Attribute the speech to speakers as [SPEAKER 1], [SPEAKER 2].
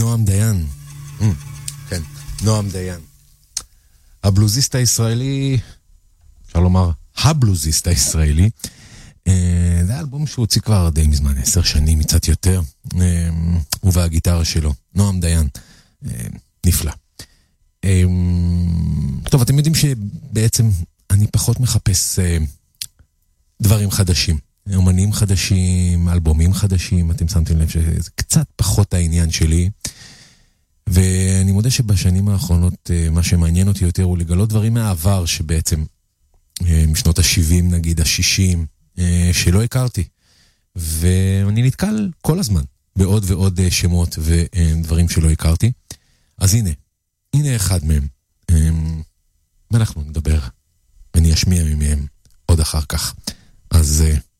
[SPEAKER 1] נועם דיין. כן, נועם דיין. הבלוזיסט הישראלי, אפשר לומר, הבלוזיסט הישראלי. זה אלבום שהוא הוציא כבר די מזמן, 10 שנים, מצד יותר. ובהגיטרה שלו, נועם דיין. נפלא. טוב, אתם יודעים שבעצם אני פחות מחפש דברים חדשים. אומנים חדשים, אלבומים חדשים, אתם שמתם לב שזה קצת פחות העניין שלי. ואני מודה שבשנים האחרונות מה שמעניין אותי יותר הוא לגלות דברים מהעבר שבעצם משנות ה-70 נגיד, ה-60 שלא הכרתי. ואני נתקל כל הזמן בעוד ועוד שמות ודברים שלא הכרתי. אז הנה אחד מהם. ואנחנו נדבר ואני אשמיע מהם עוד אחר כך. אז